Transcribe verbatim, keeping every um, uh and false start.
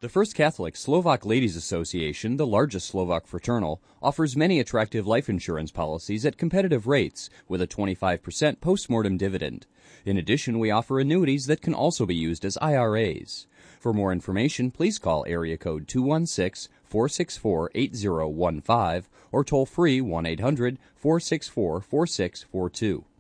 The First Catholic Slovak Ladies Association, the largest Slovak fraternal, offers many attractive life insurance policies at competitive rates with a twenty-five percent postmortem dividend. In addition, we offer annuities that can also be used as I R As. For more information, please call area code two one six, four six four, eight zero one five or toll free one eight hundred, four six four, four six four two.